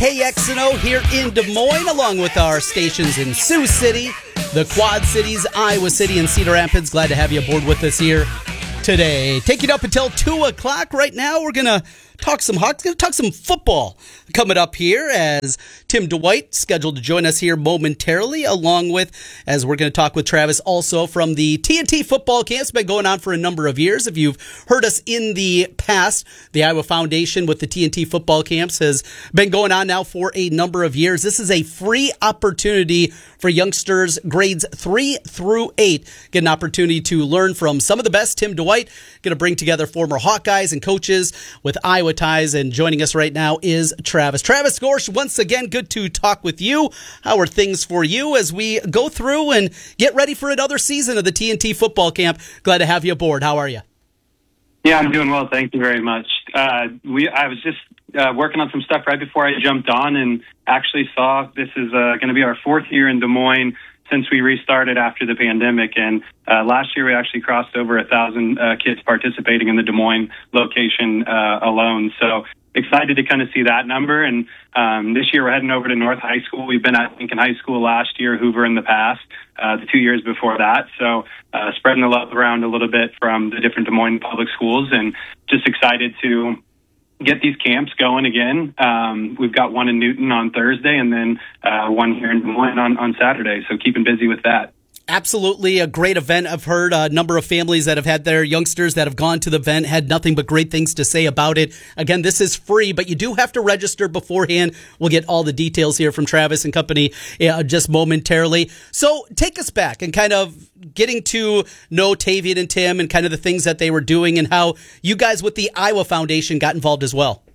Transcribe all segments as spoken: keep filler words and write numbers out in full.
K X N O here in Des Moines, along with our stations in Sioux City, the Quad Cities, Iowa City, and Cedar Rapids. Glad to have you aboard with us here today. Taking up until two o'clock. Right now, we're going to talk some Hawks, going to talk some football coming up here as Tim Dwight scheduled to join us here momentarily, along with, as we're going to talk with Travis also from the T N T football camp. It's been going on for a number of years. If you've heard us in the past, the Iowa Foundation with the T N T football camps has been going on now for a number of years. This is a free opportunity for youngsters grades three through eight. Get an opportunity to learn from some of the best. Tim Dwight going to bring together former Hawkeyes and coaches with Iowa ties, and joining us right now is Travis. Travis Gorsch, once again, good to talk with you. How are things for you as we go through and get ready for another season of the T N T football camp? Glad to have you aboard. How are you? Yeah, I'm doing well. Thank you very much. Uh, we I was just uh, working on some stuff right before I jumped on, and actually saw this is uh, going to be our fourth year in Des Moines since we restarted after the pandemic. And uh, last year we actually crossed over a thousand uh, kids participating in the Des Moines location uh, alone. So excited to kind of see that number. And um, this year we're heading over to North High School. We've been at Lincoln High School last year, Hoover in the past, uh, the two years before that. So uh, spreading the love around a little bit from the different Des Moines public schools, and just excited to get these camps going again. Um, we've got one in Newton on Thursday, and then uh, one here in Des Moines on, on Saturday. So keeping busy with that. Absolutely a great event. I've heard a number of families that have had their youngsters that have gone to the event had nothing but great things to say about it. Again, this is free, but you do have to register beforehand. We'll get all the details here from Travis and company uh, just momentarily. So take us back and kind of getting to know Tavian and Tim and kind of the things that they were doing and how you guys with the Iowa Foundation got involved as well.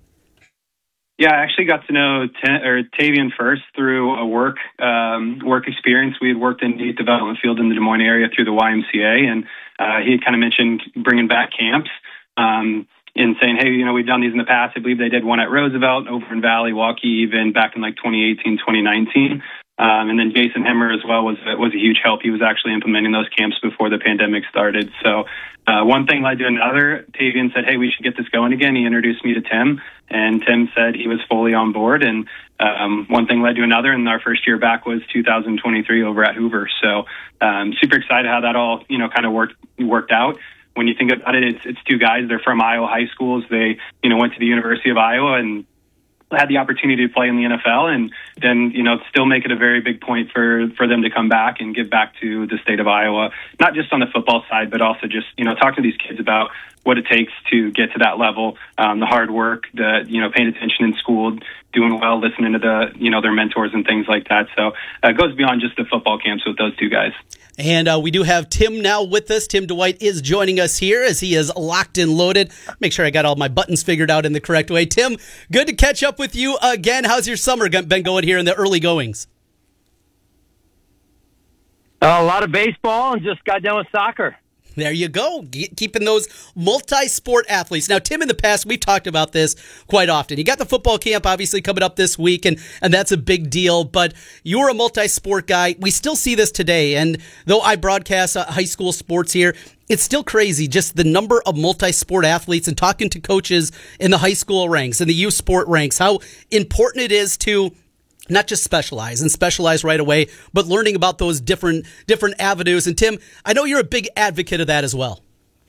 Yeah, I actually got to know T- or Tavian first through a work um, work experience. We had worked in the youth development field in the Des Moines area through the Y M C A, and uh, he had kind of mentioned bringing back camps um, and saying, hey, you know, we've done these in the past. I believe they did one at Roosevelt, over in Valley, Waukee, even back in like twenty eighteen, twenty nineteen. Um, and then Jason Hemmer as well was was a huge help. He was actually implementing those camps before the pandemic started. So uh, one thing led to another. Tavian said, hey, we should get this going again. He introduced me to Tim, and Tim said he was fully on board. And um, one thing led to another, and our first year back was two thousand twenty-three over at Hoover. So um, super excited how that all, you know, kind of worked worked out. When you think about it, it's, it's two guys. They're from Iowa high schools. They, you know, went to the University of Iowa and had the opportunity to play in the N F L, and then, you know, still make it a very big point for, for them to come back and give back to the state of Iowa, not just on the football side, but also just, you know, talk to these kids about what it takes to get to that level, um, the hard work, the, you know, paying attention in school, doing well, listening to the, you know, their mentors and things like that. So uh, it goes beyond just the football camps with those two guys. And uh, we do have Tim now with us. Tim Dwight is joining us here as he is locked and loaded. Make sure I got all my buttons figured out in the correct way. Tim, good to catch up with you again. How's your summer been going here in the early goings? Uh, a lot of baseball, and just got done with soccer. There you go, keeping those multi-sport athletes. Now, Tim, in the past, we've talked about this quite often. You got the football camp, obviously, coming up this week, and, and that's a big deal, but you're a multi-sport guy. We still see this today, and though I broadcast uh, high school sports here, it's still crazy, just the number of multi-sport athletes, and talking to coaches in the high school ranks and the youth sport ranks, how important it is to not just specialize and specialize right away, but learning about those different different avenues. And Tim, I know you're a big advocate of that as well.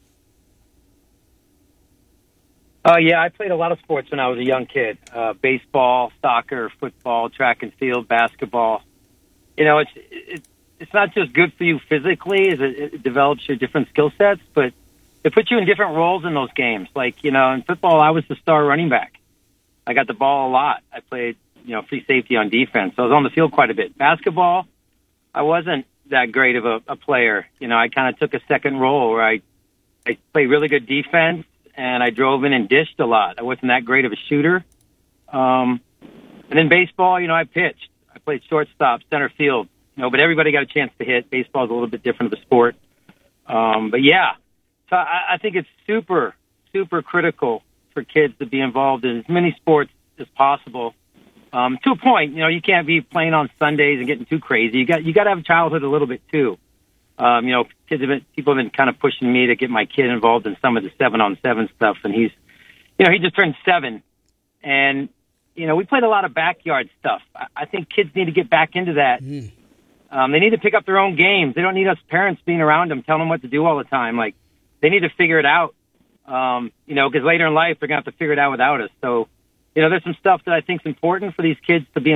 Uh, yeah, I played a lot of sports when I was a young kid. Uh, baseball, soccer, football, track and field, basketball. You know, it's it, it's not just good for you physically, as it, it develops your different skill sets, but it puts you in different roles in those games. Like, you know, in football, I was the star running back. I got the ball a lot. I played, you know, free safety on defense. So I was on the field quite a bit. Basketball, I wasn't that great of a, a player. You know, I kind of took a second role where I, I played really good defense, and I drove in and dished a lot. I wasn't that great of a shooter. Um, and then baseball, you know, I pitched. I played shortstop, center field. You know, but everybody got a chance to hit. Baseball is a little bit different of a sport. Um, but, yeah, so I, I think it's super, super critical for kids to be involved in as many sports as possible. Um, to a point, you know, you can't be playing on Sundays and getting too crazy. You got you got to have a childhood a little bit too. Um, you know, kids have been, people have been kind of pushing me to get my kid involved in some of the seven on seven stuff, and he's, you know, he just turned seven, and You know, we played a lot of backyard stuff. I, I think kids need to get back into that. Mm. Um, they need to pick up their own games. They don't need us parents being around them, telling them what to do all the time. Like, they need to figure it out, um, you know, because later in life, they're going to have to figure it out without us. So, you know, there's some stuff that I think is important for these kids to be